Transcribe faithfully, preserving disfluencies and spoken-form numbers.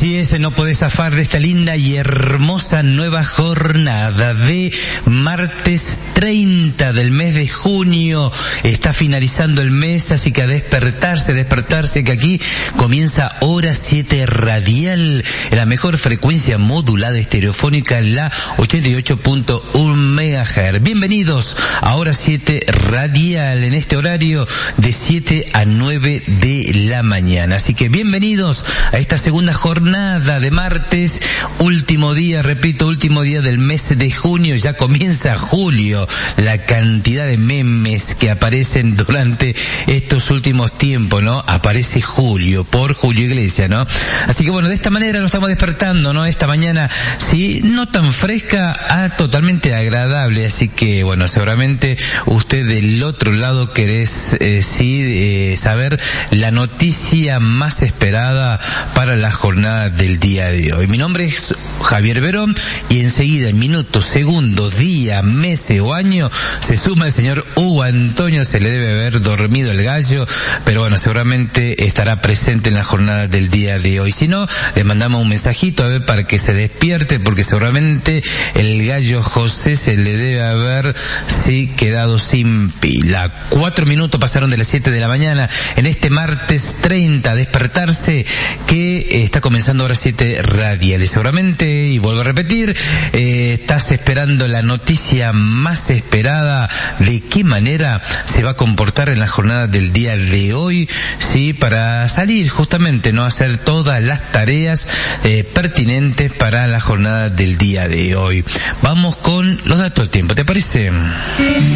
Así es, no podés zafar de esta linda y hermosa nueva jornada de martes treinta del mes de junio. Está finalizando el mes, así que a despertarse, despertarse, que aquí comienza Hora siete Radial, la mejor frecuencia modulada estereofónica, la ochenta y ocho punto uno megahertz. Bienvenidos a Hora siete Radial en este horario de siete a nueve de la mañana. Así que bienvenidos a esta segunda jornada de martes, último día, repito, último día del mes de junio. Ya comienza julio. La cantidad de memes que aparecen durante estos últimos tiempos, ¿no? Aparece Julio, por Julio Iglesias, ¿no? Así que bueno, de esta manera nos estamos despertando, ¿no? Esta mañana, sí, no tan fresca, a totalmente agradable. Así que bueno, seguramente usted del otro lado querés, eh, sí, eh, saber la noticia más esperada para la jornada del día de hoy. Mi nombre es Javier Verón y enseguida, en minutos, segundos, día, meses o año, se suma el señor Hugo Antonio. Se le debe haber dormido el gallo, pero bueno, seguramente estará presente en la jornada del día de hoy. Si no, le mandamos un mensajito a ver para que se despierte, porque seguramente el gallo José se le debe haber, sí, quedado sin pila. Cuatro minutos pasaron de las siete de la mañana en este martes treinta, despertarse, que está comenzando Hora siete Radial. Y seguramente, y vuelvo a repetir, eh, estás esperando la noticia más esperada, de qué manera se va a comportar en la jornada del día de hoy, sí, para salir justamente, no hacer todas las tareas eh, pertinentes para la jornada del día de hoy. Vamos con los datos del tiempo, ¿te parece?